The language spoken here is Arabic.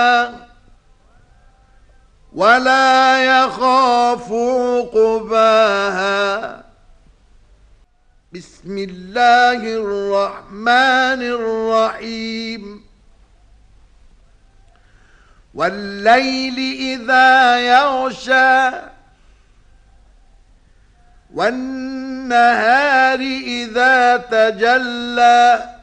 ولا يخاف عقباها. بسم الله الرحمن الرحيم. والليل إذا يغشى والنهار إذا تجلى